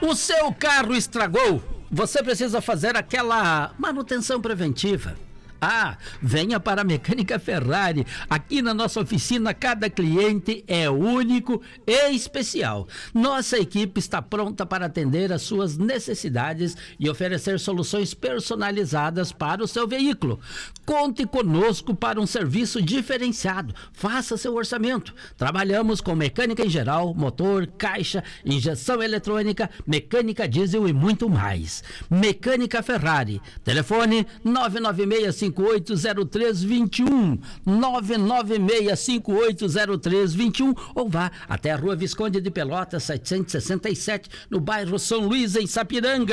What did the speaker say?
O seu carro estragou? Você precisa fazer aquela manutenção preventiva. Venha para a Mecânica Ferrari. Aqui na nossa oficina, cada cliente é único e especial. Nossa equipe está pronta para atender às suas necessidades e oferecer soluções personalizadas para o seu veículo. Conte conosco para um serviço diferenciado. Faça seu orçamento. Trabalhamos com mecânica em geral, motor, caixa, injeção eletrônica, mecânica diesel e muito mais. Mecânica Ferrari. Telefone 996580321, 996580321, ou vá até a Rua Visconde de Pelotas 767, no bairro São Luís, em Sapiranga.